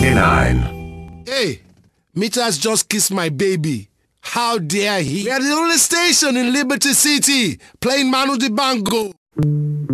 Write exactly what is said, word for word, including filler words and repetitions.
ninety-nine. Hey, Meters just kissed my baby. How dare he? We are the only station in Liberty City playing Manu Dibango.